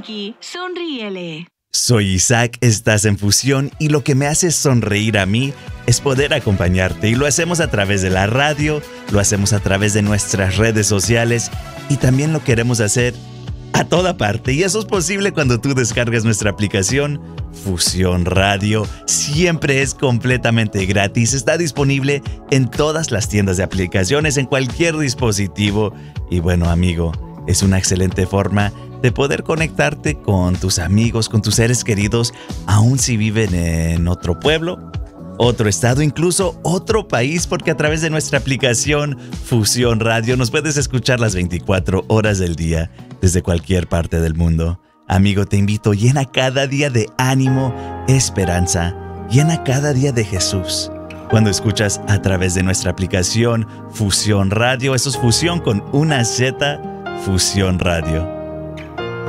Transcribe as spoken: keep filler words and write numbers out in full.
Frankie, sonríele. Soy Isaac, estás en Fusión y lo que me hace sonreír a mí es poder acompañarte y lo hacemos a través de la radio, lo hacemos a través de nuestras redes sociales y también lo queremos hacer a toda parte y eso es posible cuando tú descargas nuestra aplicación Fusión Radio. Siempre es completamente gratis, está disponible en todas las tiendas de aplicaciones, en cualquier dispositivo y bueno amigo, es una excelente forma de poder conectarte con tus amigos, con tus seres queridos, aun si viven en otro pueblo, otro estado, incluso otro país, porque a través de nuestra aplicación Fusión Radio nos puedes escuchar las veinticuatro horas del día desde cualquier parte del mundo. Amigo, te invito, llena cada día de ánimo, esperanza, llena cada día de Jesús. Cuando escuchas a través de nuestra aplicación Fusión Radio, eso es fusión con una Z, Fusión Radio.